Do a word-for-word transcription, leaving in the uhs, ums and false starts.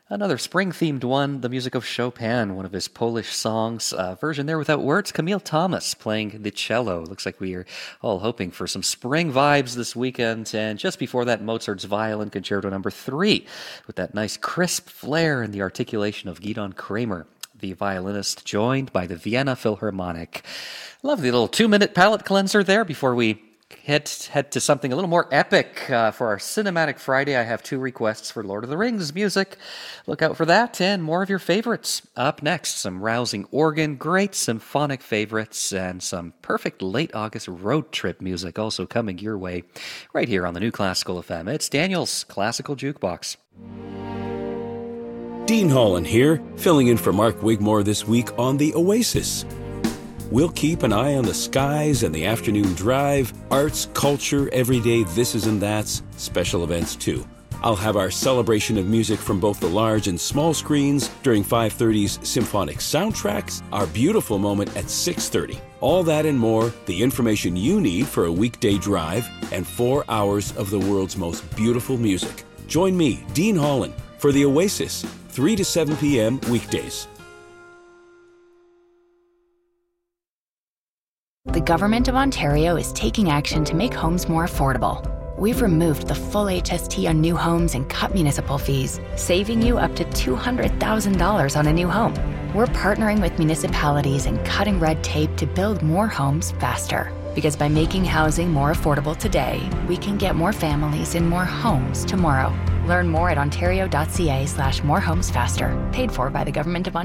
Another spring-themed one, the music of Chopin, one of his Polish songs. Uh, version there without words, Camille Thomas playing the cello. Looks like we are all hoping for some spring vibes this weekend. And just before that, Mozart's Violin Concerto number three, with that nice crisp flair and the articulation of Gidon Kramer, the violinist, joined by the Vienna Philharmonic. Love the little two-minute palate cleanser there before we head, head to something a little more epic. Uh, for our Cinematic Friday, I have two requests for Lord of the Rings music. Look out for that and more of your favorites. Up next, some rousing organ, great symphonic favorites, and some perfect late August road trip music also coming your way right here on the New Classical F M. It's Daniel's Classical Jukebox. Dean Holland here, filling in for Mark Wigmore this week on The Oasis. We'll keep an eye on the skies and the afternoon drive, arts, culture, everyday thises and that's, special events too. I'll have our celebration of music from both the large and small screens during five thirty's Symphonic Soundtracks, our beautiful moment at six thirty. All that and more, the information you need for a weekday drive, and four hours of the world's most beautiful music. Join me, Dean Holland, for The Oasis, three to seven p.m. weekdays. The Government of Ontario is taking action to make homes more affordable. We've removed the full H S T on new homes and cut municipal fees, saving you up to two hundred thousand dollars on a new home. We're partnering with municipalities and cutting red tape to build more homes faster. Because by making housing more affordable today, we can get more families in more homes tomorrow. Learn more at ontario.ca slash more homes faster. Paid for by the Government of Ontario.